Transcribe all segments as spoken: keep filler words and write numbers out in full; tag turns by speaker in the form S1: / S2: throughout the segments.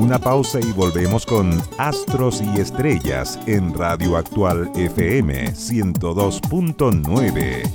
S1: una pausa y volvemos con Astros y Estrellas en Radio Actual F M ciento dos punto nueve.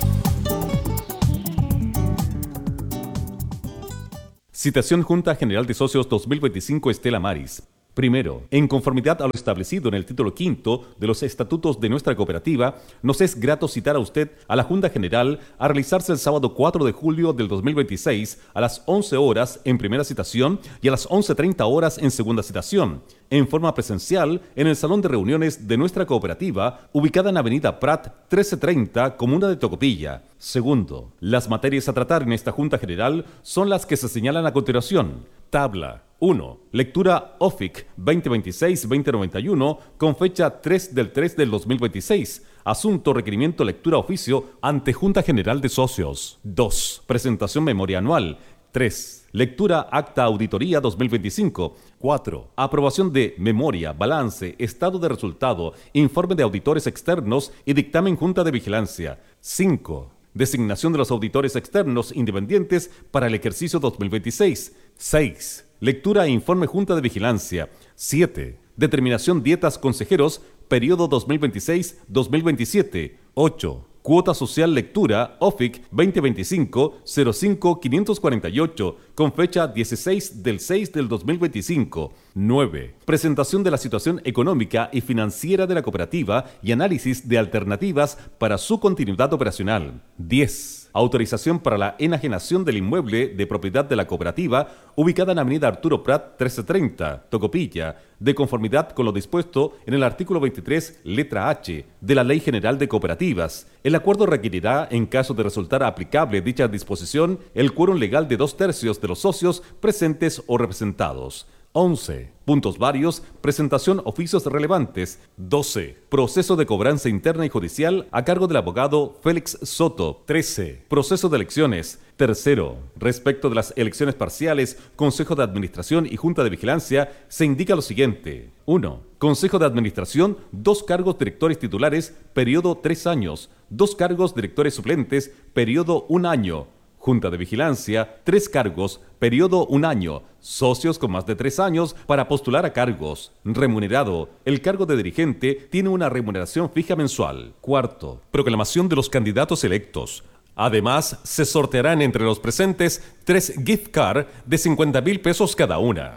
S2: Citación Junta General de Socios dos mil veinticinco Estela Maris. Primero, en conformidad a lo establecido en el título quinto de los estatutos de nuestra cooperativa, nos es grato citar a usted a la Junta General a realizarse el sábado cuatro de julio del dos mil veintiséis a las once horas en primera citación y a las once treinta horas en segunda citación, en forma presencial en el Salón de Reuniones de nuestra cooperativa, ubicada en Avenida Prat trece treinta, Comuna de Tocopilla. Segundo, las materias a tratar en esta Junta General son las que se señalan a continuación. Tabla uno. Lectura O F I C veinte veintiséis veinte noventa y uno con fecha tres del tres del dos mil veintiséis. Asunto requerimiento lectura oficio ante Junta General de Socios. dos. Presentación memoria anual. tres. Lectura acta auditoría dos mil veinticinco. cuatro. Aprobación de memoria, balance, estado de resultado, informe de auditores externos y dictamen Junta de Vigilancia. cinco. Designación de los auditores externos independientes para el ejercicio dos mil veintiséis. seis. Lectura e informe Junta de Vigilancia. siete. Determinación dietas consejeros, periodo dos mil veintiséis dos mil veintisiete. ocho. Cuota social lectura O F I C veinte veinticinco cero cinco quinientos cuarenta y ocho con fecha dieciséis del seis del dos mil veinticinco. nueve. Presentación de la situación económica y financiera de la cooperativa y análisis de alternativas para su continuidad operacional. diez. Autorización para la enajenación del inmueble de propiedad de la cooperativa ubicada en Avenida Arturo Prat trece treinta, Tocopilla, de conformidad con lo dispuesto en el artículo veintitrés, letra H, de la Ley General de Cooperativas. El acuerdo requerirá, en caso de resultar aplicable dicha disposición, el quórum legal de dos tercios de los socios presentes o representados. once. Puntos varios, presentación oficios relevantes. doce. Proceso de cobranza interna y judicial a cargo del abogado Félix Soto. trece. Proceso de elecciones. Tercero, respecto de las elecciones parciales, Consejo de Administración y Junta de Vigilancia, se indica lo siguiente. uno. Consejo de Administración, dos cargos directores titulares, periodo tres años. Dos cargos directores suplentes, periodo un año. Junta de Vigilancia, tres cargos, periodo un año. Socios con más de tres años para postular a cargos. Remunerado. El cargo de dirigente tiene una remuneración fija mensual. Cuarto, proclamación de los candidatos electos. Además, se sortearán entre los presentes tres gift card de cincuenta mil pesos cada una.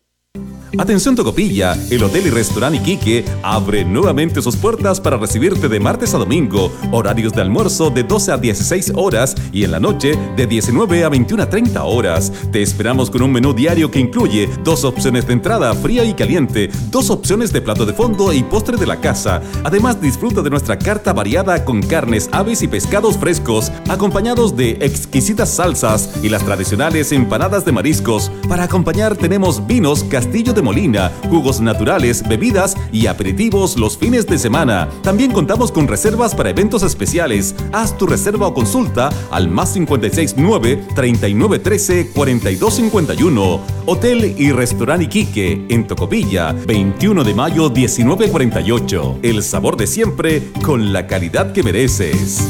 S2: Atención Tocopilla, el Hotel y Restaurante Iquique abre nuevamente sus puertas para recibirte de martes a domingo, horarios de almuerzo de doce a dieciséis horas y en la noche de diecinueve a veintiuna a treinta horas. Te esperamos con un menú diario que incluye dos opciones de entrada fría y caliente, dos opciones de plato de fondo y postre de la casa. Además, disfruta de nuestra carta variada con carnes, aves y pescados frescos, acompañados de exquisitas salsas y las tradicionales empanadas de mariscos. Para acompañar tenemos vinos Castillo de Molina, jugos naturales, bebidas y aperitivos los fines de semana. También contamos con reservas para eventos especiales. Haz tu reserva o consulta al más cincuenta y seis nueve, treinta y nueve trece, cuarenta y dos cincuenta y uno. Hotel y Restaurante Iquique, en Tocopilla, veintiuno de mayo, diecinueve cuarenta y ocho. El sabor de siempre con la calidad que mereces.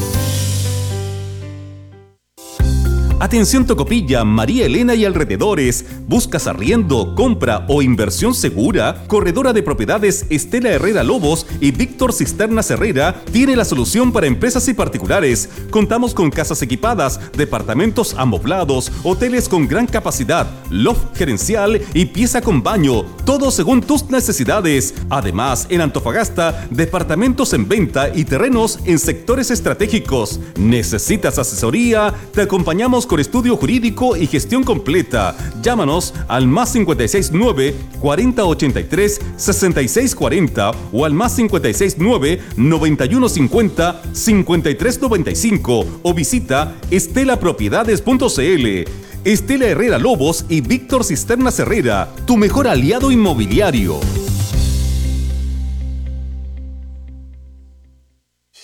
S2: Atención Tocopilla, María Elena y alrededores. ¿Buscas arriendo, compra o inversión segura? Corredora de Propiedades Estela Herrera Lobos y Víctor Cisternas Herrera tiene la solución para empresas y particulares. Contamos con casas equipadas, departamentos amoblados, hoteles con gran capacidad, loft gerencial y pieza con baño, todo según tus necesidades. Además, en Antofagasta, departamentos en venta y terrenos en sectores estratégicos. ¿Necesitas asesoría? Te acompañamos con estudio jurídico y gestión completa. Llámanos al más cincuenta y seis nueve, cuarenta ochenta y tres, sesenta y seis cuarenta o al más cincuenta y seis nueve, noventa y uno cincuenta, cincuenta y tres noventa y cinco o visita estela propiedades punto c l. Estela Herrera Lobos y Víctor Cisternas Herrera, tu mejor aliado inmobiliario.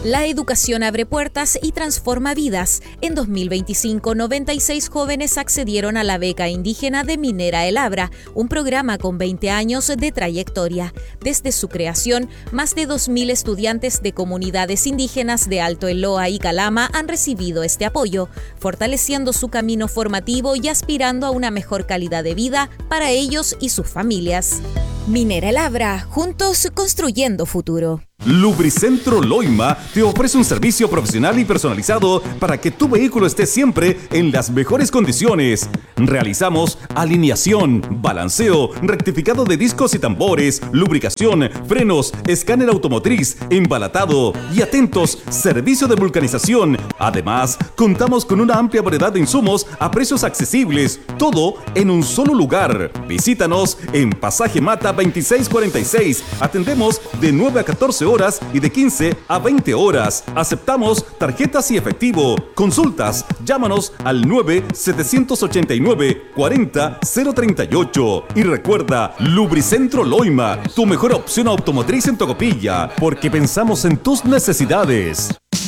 S3: La educación abre puertas y transforma vidas. En dos mil veinticinco, noventa y seis jóvenes accedieron a la beca indígena de Minera El Abra, un programa con veinte años de trayectoria. Desde su creación, más de dos mil estudiantes de comunidades indígenas de Alto Eloa y Calama han recibido este apoyo, fortaleciendo su camino formativo y aspirando a una mejor calidad de vida para ellos y sus familias. Minera El Abra, juntos construyendo futuro.
S2: Lubricentro Loima te ofrece un servicio profesional y personalizado para que tu vehículo esté siempre en las mejores condiciones. Realizamos alineación, balanceo, rectificado de discos y tambores, lubricación, frenos, escáner automotriz, embalatado y atentos, servicio de vulcanización. Además, contamos con una amplia variedad de insumos a precios accesibles, todo en un solo lugar. Visítanos en Pasaje Mata veintiséis cuarenta y seis. Atendemos de nueve a catorce horas y de quince a veinte horas. Aceptamos tarjetas y efectivo. Consultas, llámanos al nueve siete ocho nueve cuatro cero cero tres ocho. Y recuerda, Lubricentro Loima, tu mejor opción automotriz en Tocopilla, porque pensamos en tus necesidades.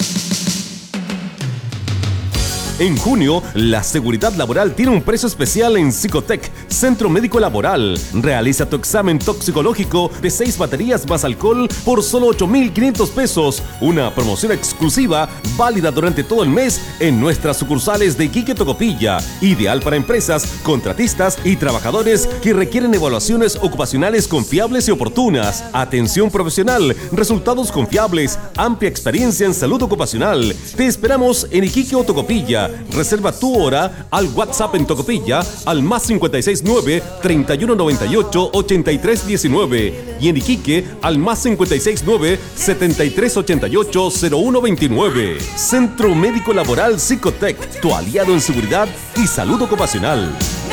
S2: En junio, la seguridad laboral tiene un precio especial en Psicotec, Centro Médico Laboral. Realiza tu examen toxicológico de seis baterías más alcohol por solo ocho mil quinientos pesos. Una promoción exclusiva válida durante todo el mes en nuestras sucursales de Iquique, Tocopilla. Ideal para empresas, contratistas y trabajadores que requieren evaluaciones ocupacionales confiables y oportunas. Atención profesional, resultados confiables, amplia experiencia en salud ocupacional. Te esperamos en Iquique o Tocopilla. Reserva tu hora al WhatsApp en Tocopilla al más cincuenta y seis nueve, treinta y uno noventa y ocho, ochenta y tres diecinueve y en Iquique al más cincuenta y seis nueve, setenta y tres ochenta y ocho, cero uno veintinueve. Centro Médico Laboral Psicotec, tu aliado en seguridad y salud ocupacional.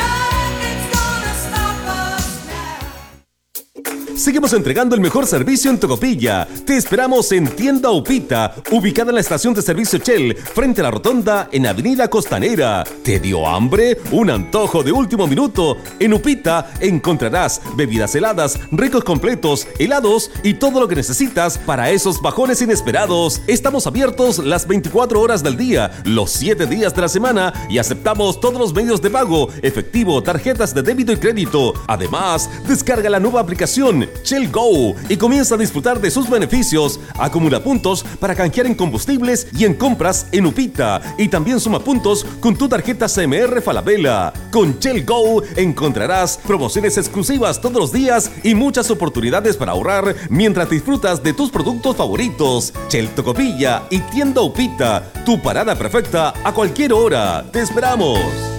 S2: Seguimos entregando el mejor servicio en Tocopilla. Te esperamos en Tienda Upita, ubicada en la estación de servicio Shell, frente a la rotonda en Avenida Costanera. ¿Te dio hambre? ¿Un antojo de último minuto? En Upita encontrarás bebidas heladas, ricos completos, helados y todo lo que necesitas para esos bajones inesperados. Estamos abiertos las veinticuatro horas del día, los siete días de la semana y aceptamos todos los medios de pago, efectivo, tarjetas de débito y crédito. Además, descarga la nueva aplicación Shell Go y comienza a disfrutar de sus beneficios. Acumula puntos para canjear en combustibles y en compras en Upita y también suma puntos con tu tarjeta C M R Falabella. Con Shell Go encontrarás promociones exclusivas todos los días y muchas oportunidades para ahorrar mientras disfrutas de tus productos favoritos. Shell Tocopilla y Tienda Upita, tu parada perfecta a cualquier hora. ¡Te esperamos!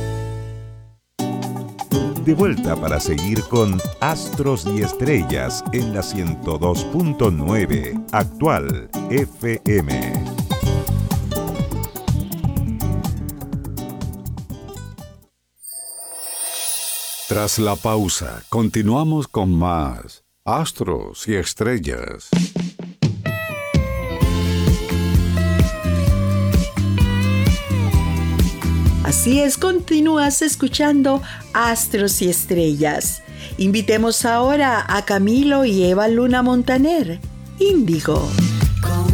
S1: De vuelta para seguir con Astros y Estrellas en la ciento dos punto nueve Actual F M.
S4: Tras la pausa, continuamos con más Astros y Estrellas.
S5: Así es, continúas escuchando Astros y Estrellas. Invitemos ahora a Camilo y Eva Luna Montaner, Índigo.